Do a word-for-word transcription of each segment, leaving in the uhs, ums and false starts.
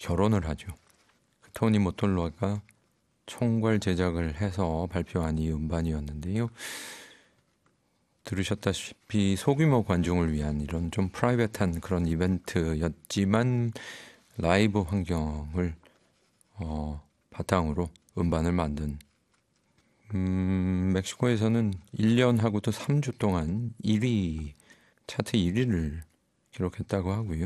결혼을 하죠. 토니 모톨라가 총괄 제작을 해서 발표한 이 음반이었는데요. 들으셨다시피 소규모 관중을 위한 이런 좀 프라이빗한 그런 이벤트였지만 라이브 환경을 어, 바탕으로 음반을 만든 음, 멕시코에서는 일 년 하고도 삼 주 동안 일 위, 차트 일 위를 기록했다고 하고요.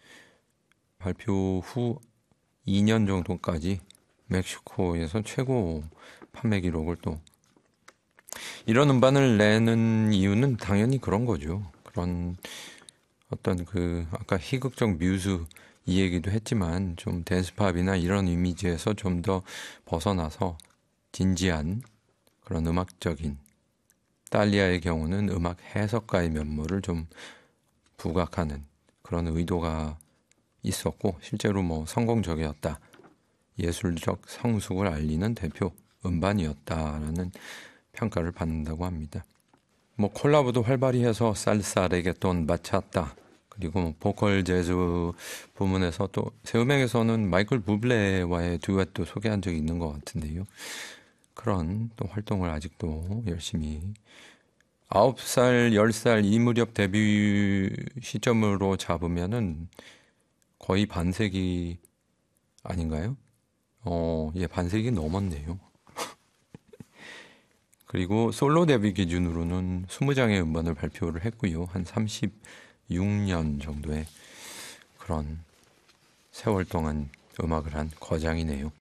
발표 후 이 년 정도까지 멕시코에서 최고 판매 기록을 또 이런 음반을 내는 이유는 당연히 그런 거죠. 그런 어떤 그 아까 희극적 뮤즈 이 얘기도 했지만 좀 댄스팝이나 이런 이미지에서 좀 더 벗어나서 진지한 그런 음악적인 딸리아의 경우는 음악 해석가의 면모를 좀 부각하는 그런 의도가 있었고 실제로 뭐 성공적이었다. 예술적 성숙을 알리는 대표 음반이었다라는 평가를 받는다고 합니다. 뭐 콜라보도 활발히 해서 살사, 레게톤, 바차타 그리고 뭐 보컬 재즈 부문에서 또 새 음악에서는 마이클 부블레와의 듀엣도 소개한 적이 있는 것 같은데요. 그런 또 활동을 아직도 열심히 아홉 살, 열 살 이 무렵 데뷔 시점으로 잡으면은 거의 반세기 아닌가요? 어, 예, 반세기 넘었네요. 그리고 솔로 데뷔 기준으로는 스무 장의 음반을 발표를 했고요. 한 삼십육 년 정도의 그런 세월 동안 음악을 한 거장이네요.